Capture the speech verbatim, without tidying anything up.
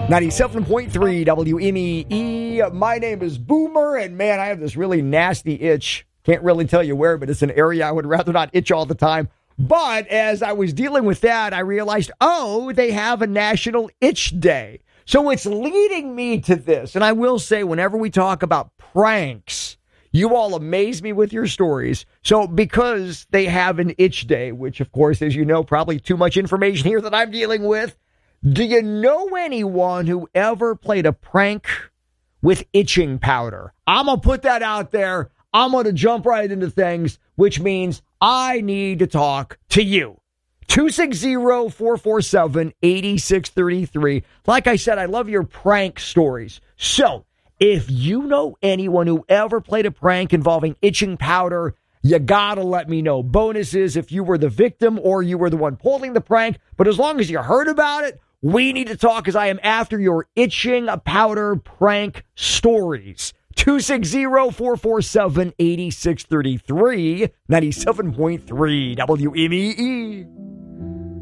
ninety-seven point three W M E E. My name is Boomer, and man, I have this really nasty itch. Can't really tell you where, but it's an area I would rather not itch all the time. But as I was dealing with that, I realized, oh, they have a National Itch Day. So it's leading me to this. And I will say, whenever we talk about pranks, you all amaze me with your stories. So because they have an itch day, which, of course, as you know, probably too much information here that I'm dealing with. Do you know anyone who ever played a prank with itching powder? I'm going to put that out there. I'm going to jump right into things, which means I need to talk to you. two six zero, four four seven, eight six three three. Like I said, I love your prank stories. So if you know anyone who ever played a prank involving itching powder, you got to let me know. Bonus is if you were the victim or you were the one pulling the prank. But as long as you heard about it, we need to talk, because I am after your itching powder prank stories. two six zero, four four seven, eight six three three, ninety-seven point three W M E E.